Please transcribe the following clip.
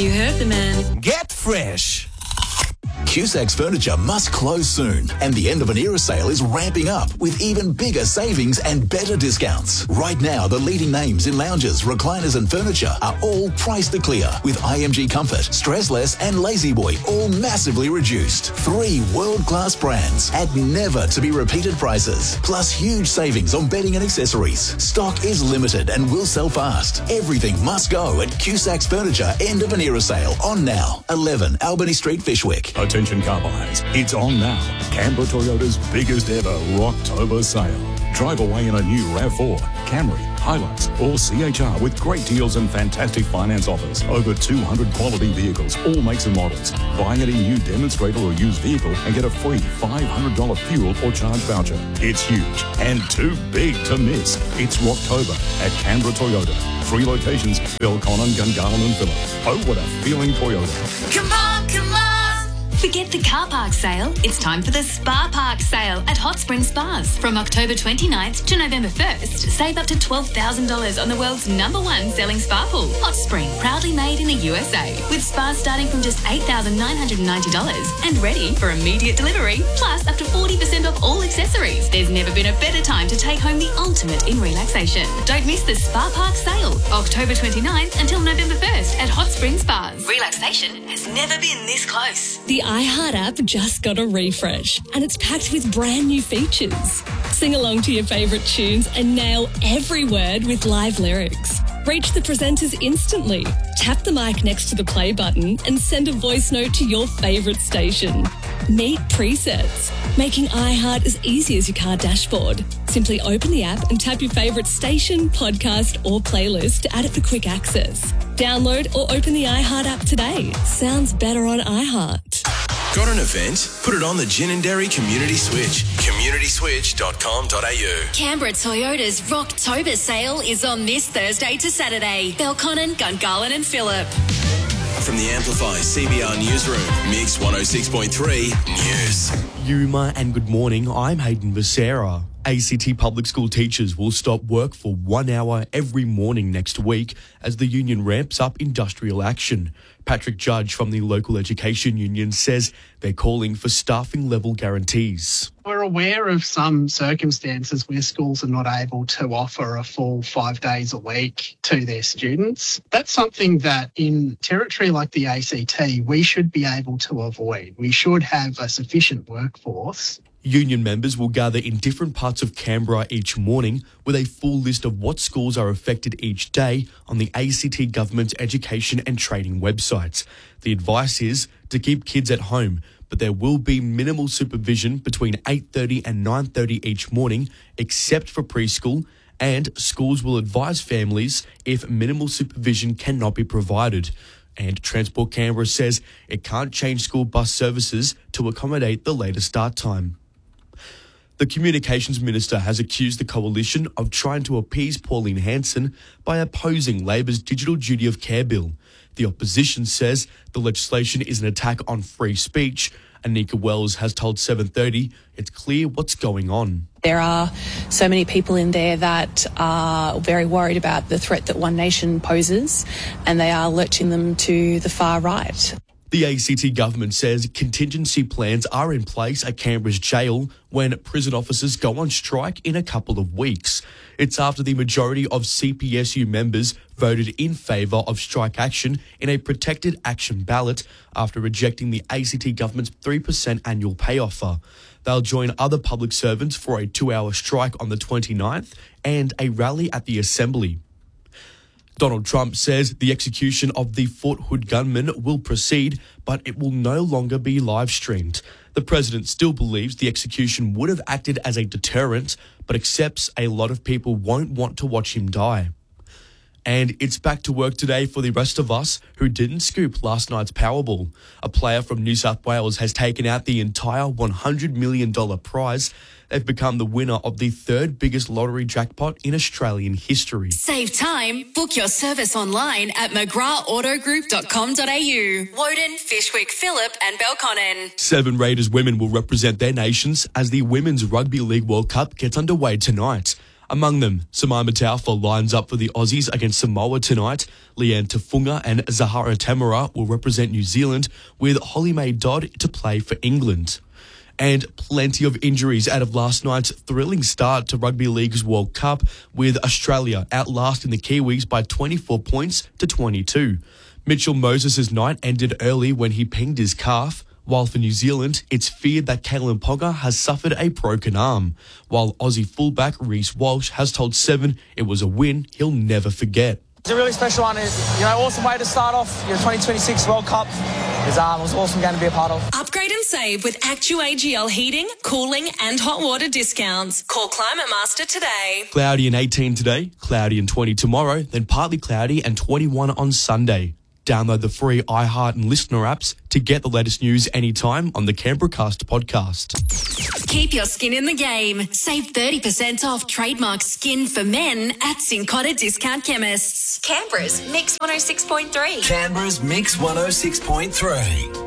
You heard the man. Get fresh. Cusac's Furniture must close soon, and the end of an era sale is ramping up with even bigger savings and better discounts. Right now, the leading names in lounges, recliners and furniture are all priced to clear, with IMG Comfort, Stressless and La-Z-Boy all massively reduced. 3 world-class brands at never-to-be-repeated prices, plus huge savings on bedding and accessories. Stock is limited and will sell fast. Everything must go at Cusac's Furniture end of an era sale on now. 11 Albany Street, Fishwick. Attention car buyers, it's on now. Canberra Toyota's biggest ever Rocktober sale. Drive away in a new RAV4, Camry, Hilux or CHR with great deals and fantastic finance offers. Over 200 quality vehicles, all makes and models. Buy any new demonstrator or used vehicle and get a free $500 fuel or charge voucher. It's huge and too big to miss. It's Rocktober at Canberra Toyota. 3 locations, Belconnen, Gungahlin and Phillip. Oh, what a feeling Toyota. Come on, come on. Forget the car park sale. It's time for the Spa Park sale at Hot Spring Spas. From October 29th to November 1st, save up to $12,000 on the world's #1 selling spa pool, Hot Spring, proudly made in the USA. With spas starting from just $8,990 and ready for immediate delivery, plus up to 40% off all accessories. There's never been a better time to take home the ultimate in relaxation. Don't miss the Spa Park sale, October 29th until November 1st at Hot Spring Spas. Relaxation has never been this close. The iHeart app just got a refresh and it's packed with brand new features. Sing along to your favourite tunes and nail every word with live lyrics. Reach the presenters instantly. Tap the mic next to the play button and send a voice note to your favourite station. Meet presets, making iHeart as easy as your car dashboard. Simply open the app and tap your favourite station, podcast or playlist to add it for quick access. Download or open the iHeart app today. Sounds better on iHeart. Got an event? Put it on the Gin and Dairy Community Switch. communityswitch.com.au. Canberra Toyota's Rocktober sale is on this Thursday to Saturday. Belconnen, Gungahlin and Phillip. From the Amplify CBR Newsroom, Mix 106.3 News. Yuma and good morning, I'm Hayden Becerra. ACT public school teachers will stop work for 1 hour every morning next week as the union ramps up industrial action. Patrick Judge from the local education union says they're calling for staffing level guarantees. We're aware of some circumstances where schools are not able to offer a full 5 days a week to their students. That's something that in territory like the ACT, we should be able to avoid. We should have a sufficient workforce. Union members will gather in different parts of Canberra each morning with a full list of what schools are affected each day on the ACT Government's education and training websites. The advice is to keep kids at home, but there will be minimal supervision between 8:30 and 9:30 each morning, except for preschool, and schools will advise families if minimal supervision cannot be provided. And Transport Canberra says it can't change school bus services to accommodate the later start time. The Communications Minister has accused the Coalition of trying to appease Pauline Hanson by opposing Labor's Digital Duty of Care bill. The opposition says the legislation is an attack on free speech. Anika Wells has told 7:30 it's clear what's going on. There are so many people in there that are very worried about the threat that One Nation poses, and they are lurching them to the far right. The ACT government says contingency plans are in place at Canberra's jail when prison officers go on strike in a couple of weeks. It's after the majority of CPSU members voted in favour of strike action in a protected action ballot after rejecting the ACT government's 3% annual pay offer. They'll join other public servants for a 2-hour strike on the 29th and a rally at the Assembly. Donald Trump says the execution of the Fort Hood gunman will proceed, but it will no longer be live-streamed. The president still believes the execution would have acted as a deterrent, but accepts a lot of people won't want to watch him die. And it's back to work today for the rest of us who didn't scoop last night's Powerball. A player from New South Wales has taken out the entire $100 million prize. They've become the winner of the 3rd biggest lottery jackpot in Australian history. Save time. Book your service online at mcgrathautogroup.com.au. Woden, Fishwick, Phillip and Belconnen. 7 Raiders women will represent their nations as the Women's Rugby League World Cup gets underway tonight. Among them, Jemima Taufa lines up for the Aussies against Samoa tonight. Leanne Tafunga and Zahara Tamara will represent New Zealand, with Holly Mae Dodd to play for England. And plenty of injuries out of last night's thrilling start to Rugby League's World Cup, with Australia outlasting the Kiwis by 24 points to 22. Mitchell Moses' night ended early when he pinged his calf, while for New Zealand, it's feared that Kalen Ponga has suffered a broken arm, while Aussie fullback Reece Walsh has told Seven it was a win he'll never forget. It's a really special one. Awesome way to start off your 2026 World Cup. It was an awesome game to be a part of. Upgrade and save with ActuAGL heating, cooling and hot water discounts. Call Climate Master today. Cloudy and 18 today, cloudy and 20 tomorrow, then partly cloudy and 21 on Sunday. Download the free iHeart and Listener apps to get the latest news anytime on the Canberracast podcast. Keep your skin in the game. Save 30% off trademark skin for men at Cincotta Discount Chemists. Canberra's Mix 106.3. Canberra's Mix 106.3.